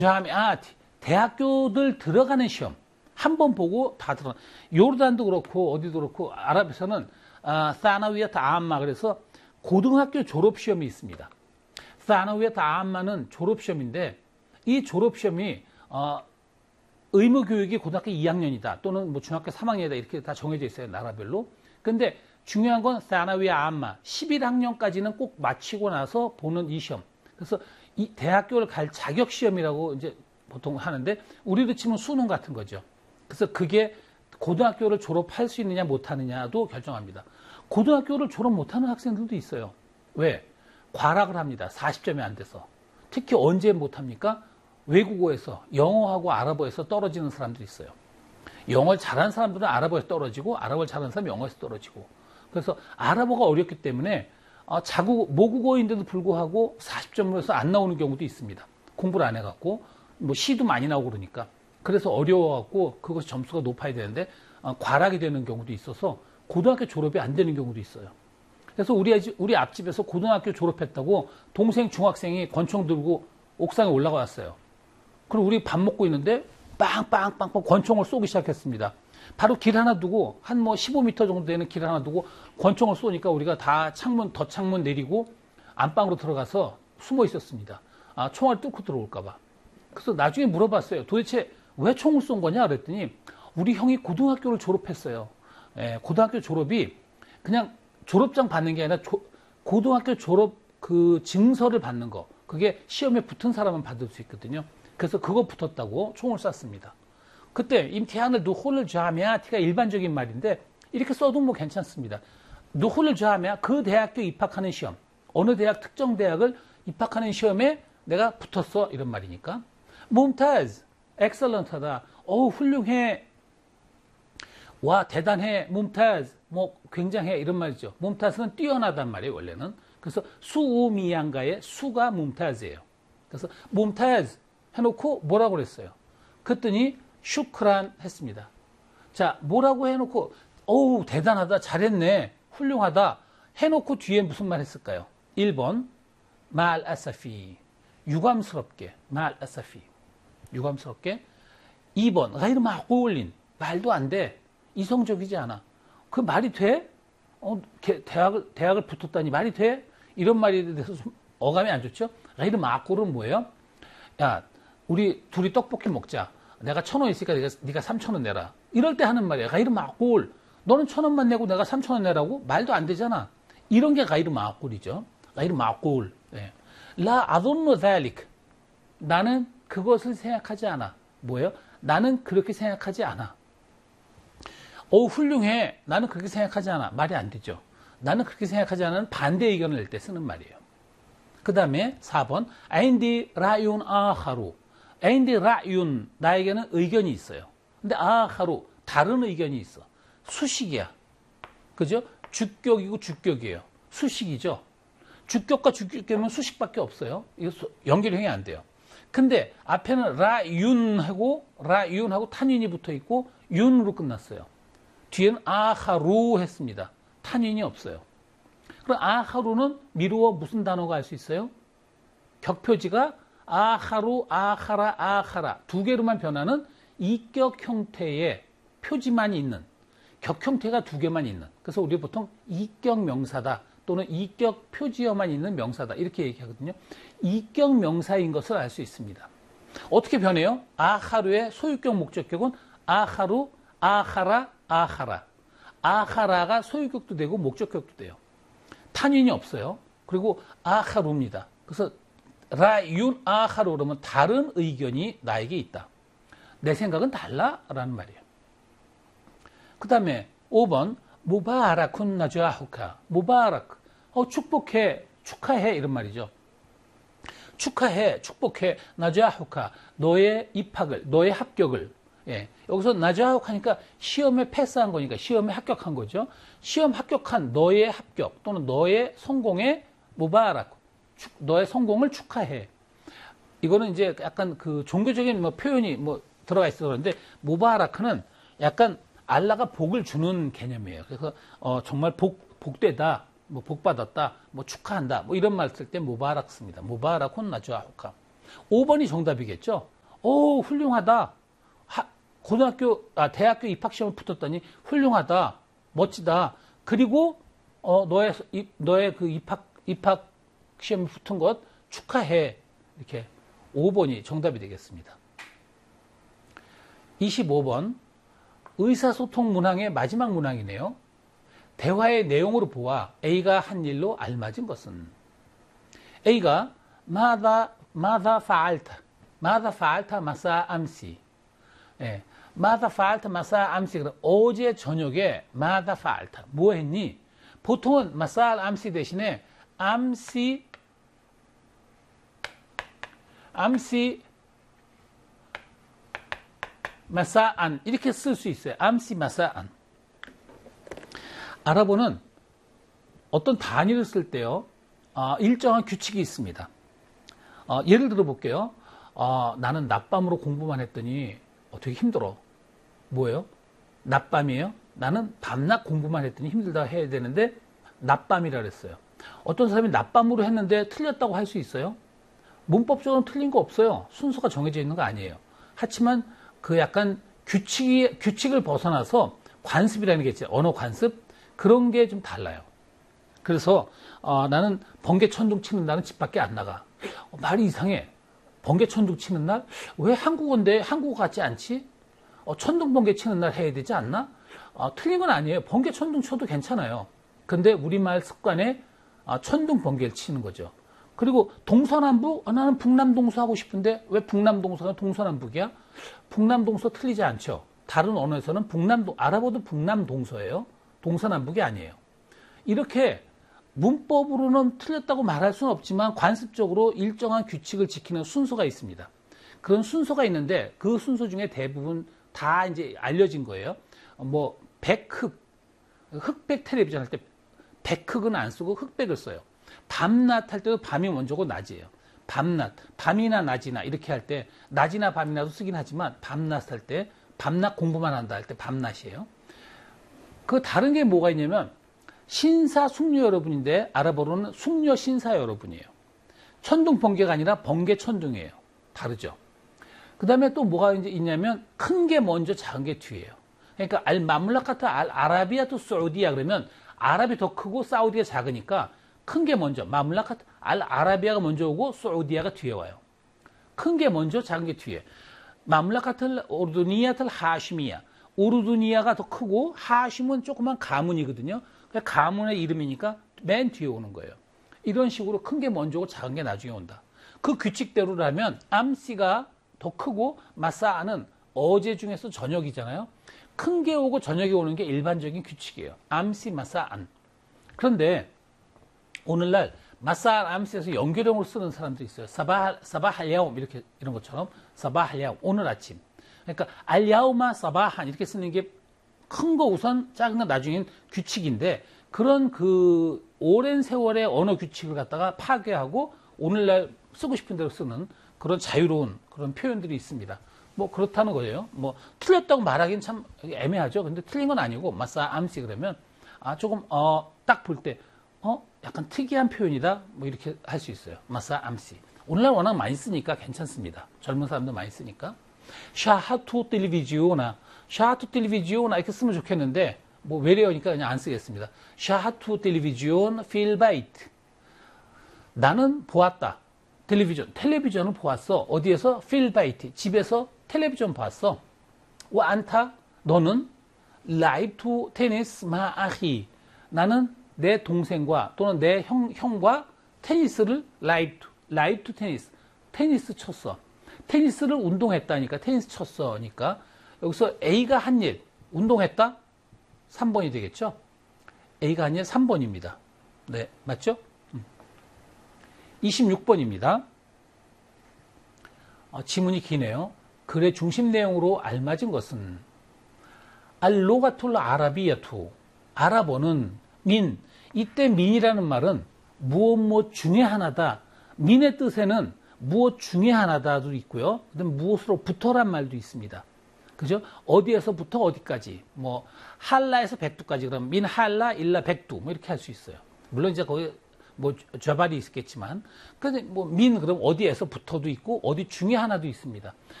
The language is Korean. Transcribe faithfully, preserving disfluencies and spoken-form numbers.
자미아티 대학교들 들어가는 시험 한 번 보고 다 들어. 요르단도 그렇고 어디도 그렇고 아랍에서는 아, 사나위아트 암마 그래서 고등학교 졸업 시험이 있습니다. 사나위아트 암마는 졸업 시험인데 이 졸업 시험이 어, 의무 교육이 고등학교 이 학년이다 또는 뭐 중학교 삼 학년이다 이렇게 다 정해져 있어요 나라별로. 근데 중요한 건 사나위아 암마 십일 학년까지는 꼭 마치고 나서 보는 이 시험. 그래서 이 대학교를 갈 자격 시험이라고 이제 보통 하는데 우리로 치면 수능 같은 거죠. 그래서 그게 고등학교를 졸업할 수 있느냐 못하느냐도 결정합니다. 고등학교를 졸업 못하는 학생들도 있어요. 왜? 과락을 합니다. 사십 점이 안 돼서. 특히 언제 못합니까? 외국어에서 영어하고 아랍어에서 떨어지는 사람들이 있어요. 영어를 잘하는 사람들은 아랍어에서 떨어지고 아랍어를 잘하는 사람은 영어에서 떨어지고. 그래서 아랍어가 어렵기 때문에 어, 자국 모국어인데도 불구하고 사십 점으로서 안 나오는 경우도 있습니다. 공부를 안 해갖고 뭐 시도 많이 나오고 그러니까. 그래서 어려워갖고 그것이 점수가 높아야 되는데 어, 과락이 되는 경우도 있어서 고등학교 졸업이 안 되는 경우도 있어요. 그래서 우리, 우리 앞집에서 고등학교 졸업했다고 동생 중학생이 권총 들고 옥상에 올라가 왔어요. 그리고 우리 밥 먹고 있는데 빵빵빵빵 권총을 쏘기 시작했습니다. 바로 길 하나 두고 한 뭐 십오 미터 정도 되는 길 하나 두고 권총을 쏘니까 우리가 다 창문, 덧창문 내리고 안방으로 들어가서 숨어 있었습니다. 아, 총알 뚫고 들어올까봐. 그래서 나중에 물어봤어요. 도대체 왜 총을 쏜 거냐 그랬더니 우리 형이 고등학교를 졸업했어요. 예, 고등학교 졸업이 그냥 졸업장 받는 게 아니라 조, 고등학교 졸업 그 증서를 받는 거. 그게 시험에 붙은 사람은 받을 수 있거든요. 그래서 그거 붙었다고 총을 쐈습니다. 그때 임티한을 누홀을 자미아티가 일반적인 말인데 이렇게 써도 뭐 괜찮습니다. 누홀을 자미아 그 대학교 입학하는 시험. 어느 대학 특정 대학을 입학하는 시험에 내가 붙었어 이런 말이니까. 뭄타즈 엑셀런트하다. 어우 훌륭해. 와 대단해. 뭄타즈 뭐 굉장해 이런 말이죠. 뭄타즈는 뛰어나단 말이에요 원래는. 그래서 수우미양가의 수가 뭄타즈예요. 그래서 뭄타즈 해놓고 뭐라고 그랬어요. 그랬더니 슈크란 했습니다. 자 뭐라고 해놓고 어우 대단하다 잘했네 훌륭하다 해놓고 뒤에 무슨 말 했을까요? 일 번 말 아사피 유감스럽게 말 아사피 유감스럽게. 이 번 가이르 마골린 말도 안 돼. 이성적이지 않아. 그 말이 돼? 어, 대학을, 대학을 붙었다니 말이 돼? 이런 말에 대해서 좀 어감이 안 좋죠? 가이르 마골은 뭐예요? 야, 우리 둘이 떡볶이 먹자. 내가 천 원 있으니까 네가, 네가 삼천 원 내라. 이럴 때 하는 말이야. 가이르 마골. 너는 천 원만 내고 내가 삼천 원 내라고? 말도 안 되잖아. 이런 게 가이르 마골이죠. 가이르 마골. 네. 라 아돈노 달릭. 나는 그것을 생각하지 않아. 뭐예요? 나는 그렇게 생각하지 않아. 오, 훌륭해. 나는 그렇게 생각하지 않아. 말이 안 되죠. 나는 그렇게 생각하지 않은 반대 의견을 낼 때 쓰는 말이에요. 그 다음에 사 번. 아인디 라윤 아하루. 아인디 라윤. 나에게는 의견이 있어요. 근데 아하루. 다른 의견이 있어. 수식이야. 그죠? 주격이고 주격이에요. 수식이죠. 주격과 주격이면 수식밖에 없어요. 이거 연결형이 안 돼요. 근데 앞에는 라윤하고 라윤하고 탄윈이 붙어 있고 윤으로 끝났어요. 뒤에는 아하루 했습니다. 탄윈이 없어요. 그럼 아하루는 미루어 무슨 단어가 할 수 있어요? 격표지가 아하루, 아하라, 아하라 두 개로만 변하는 이격 형태의 표지만 있는 격 형태가 두 개만 있는. 그래서 우리 보통 이격 명사다 또는 이격 표지어만 있는 명사다 이렇게 얘기하거든요. 이격 명사인 것을 알 수 있습니다. 어떻게 변해요? 아하루의 소유격 목적격은 아하루, 아하라, 아하라. 아하라가 소유격도 되고 목적격도 돼요. 탄윈이 없어요. 그리고 아하루입니다. 그래서 라윤 아하루 그러면 다른 의견이 나에게 있다. 내 생각은 달라? 라는 말이에요. 그 다음에 오 번 무바라쿤 나주아후카. 무바라크. 어, 축복해, 축하해 이런 말이죠. 축하해, 축복해, 나주아후카. 너의 입학을, 너의 합격을. 예. 여기서 나주아후카니까 시험에 패스한 거니까 시험에 합격한 거죠. 시험 합격한 너의 합격 또는 너의 성공에 무바라크. 너의 성공을 축하해. 이거는 이제 약간 그 종교적인 뭐 표현이 뭐 들어가 있어 그런데 무바라크는 약간 알라가 복을 주는 개념이에요. 그래서 어, 정말 복, 복되다, 뭐 복받았다, 뭐 축하한다, 뭐 이런 말 쓸 때 무바락 씁니다. 무바라콘 나주아후카. 오 번이 정답이겠죠. 오, 훌륭하다. 하, 고등학교, 아, 대학교 입학시험을 붙었더니 훌륭하다. 멋지다. 그리고, 어, 너의, 이, 너의 그 입학, 입학시험에 붙은 것 축하해. 이렇게 오 번이 정답이 되겠습니다. 이십오 번. 의사소통 문항의 마지막 문항이네요. 대화의 내용으로 보아 A가 한 일로 알맞은 것은 A가 마다 마다 파알타 마다 파알타 마사 암시 예, 마다 파알타 마사 암시 어제 저녁에 마다 파알타 뭐 했니? 보통은 마사 암시 대신에 암시 암시 마사안 이렇게 쓸 수 있어요. 암시 마사안. 아랍어는 어떤 단위를 쓸 때요, 어, 일정한 규칙이 있습니다. 어, 예를 들어 볼게요. 어, 나는 낮밤으로 공부만 했더니 어, 되게 힘들어. 뭐예요? 낮밤이에요? 나는 밤낮 공부만 했더니 힘들다 해야 되는데 낮밤이라 그랬어요. 어떤 사람이 낮밤으로 했는데 틀렸다고 할 수 있어요? 문법적으로 틀린 거 없어요. 순서가 정해져 있는 거 아니에요. 하지만 그 약간 규칙이, 규칙을 벗어나서 관습이라는 게 있죠. 언어 관습. 그런 게 좀 달라요. 그래서 어, 나는 번개천둥 치는 날은 집 밖에 안 나가. 어, 말이 이상해. 번개천둥 치는 날? 왜 한국어인데 한국어 같지 않지? 어, 천둥 번개 치는 날 해야 되지 않나? 어, 틀린 건 아니에요. 번개천둥 쳐도 괜찮아요. 근데 우리말 습관에 어, 천둥 번개를 치는 거죠. 그리고 동서남북? 어, 나는 북남동서 하고 싶은데 왜 북남동서가 동서남북이야? 북남동서 틀리지 않죠. 다른 언어에서는 북남동, 아랍어도 북남동서예요. 동서남북이 아니에요. 이렇게 문법으로는 틀렸다고 말할 수는 없지만 관습적으로 일정한 규칙을 지키는 순서가 있습니다. 그런 순서가 있는데 그 순서 중에 대부분 다 이제 알려진 거예요. 뭐 백흑, 흑백 텔레비전 할 때 백흑은 안 쓰고 흑백을 써요. 밤낮 할 때도 밤이 먼저고 낮이에요. 밤낮, 밤이나 낮이나 이렇게 할 때 낮이나 밤이나도 쓰긴 하지만 밤낮 할 때 밤낮 공부만 한다 할 때 밤낮이에요. 그 다른 게 뭐가 있냐면 신사 숙녀 여러분인데 아랍어로는 숙녀 신사 여러분이에요. 천둥 번개가 아니라 번개 천둥이에요. 다르죠. 그 다음에 또 뭐가 이제 있냐면 큰 게 먼저 작은 게 뒤에요. 그러니까 알 마물라카트 알 아라비아 또 사우디아 그러면 아랍이 더 크고 사우디가 작으니까 큰 게 먼저 마물라카트 알 아라비아가 먼저 오고 사우디아가 뒤에 와요. 큰 게 먼저 작은 게 뒤에. 마물라카트 오르두니아틀 하시미야. 오르두니아가 더 크고 하심은 조그만 가문이거든요. 가문의 이름이니까 맨 뒤에 오는 거예요. 이런 식으로 큰 게 먼저 오고 작은 게 나중에 온다. 그 규칙대로라면 암시가 더 크고 마사아는 어제 중에서 저녁이잖아요. 큰 게 오고 저녁이 오는 게 일반적인 규칙이에요. 암시 마사안. 그런데 오늘날 마사안 암시에서 연결형으로 쓰는 사람들이 있어요. 사바 사바할야움 이렇게 이런 것처럼 사바할야움 오늘 아침. 그러니까 알야우마 사바한 이렇게 쓰는 게 큰 거 우선 작은 거 나중엔 규칙인데 그런 그 오랜 세월의 언어 규칙을 갖다가 파괴하고 오늘날 쓰고 싶은 대로 쓰는 그런 자유로운 그런 표현들이 있습니다. 뭐 그렇다는 거예요. 뭐 틀렸다고 말하기는 참 애매하죠. 근데 틀린 건 아니고 마사 암시 그러면 아 조금 어 딱 볼 때 어 약간 특이한 표현이다. 뭐 이렇게 할 수 있어요. 마사 암시. 오늘날 워낙 많이 쓰니까 괜찮습니다. 젊은 사람도 많이 쓰니까. 샤하투 텔레비지오나 샤하투 텔레비지오나 이렇게 쓰면 좋겠는데 뭐 외래어니까 그냥 안 쓰겠습니다. 샤하투 텔레비지온 필바이트. 나는 보았다. 텔레비전. 텔레비전을 보았어. 어디에서? 필바이트. 집에서 텔레비전 봤어. 와 안타. 너는 라이투 테니스 마아히. 나는 내 동생과 또는 내 형, 형과 테니스를 라이투. 라이투 테니스. 테니스 쳤어. 테니스를 운동했다니까. 테니스 쳤어니까. 여기서 A가 한 일. 운동했다? 삼 번이 되겠죠? A가 한 일 삼 번입니다. 네, 맞죠? 이십육 번입니다. 어, 지문이 기네요. 글의 중심 내용으로 알맞은 것은 알로가툴 아라비아투. 아랍어는 민. 이때 민이라는 말은 무엇 무엇 중에 하나다. 민의 뜻에는 무엇 중에 하나다도 있고요. 그다음 무엇으로부터란 말도 있습니다. 그죠? 어디에서부터 어디까지. 뭐 할라에서 백두까지. 그럼 민 할라 일라 백두 뭐 이렇게 할 수 있어요. 물론 이제 거기 뭐 저발이 있겠지만, 근데 뭐 민 그럼 어디에서 붙어도 있고 어디 중에 하나도 있습니다.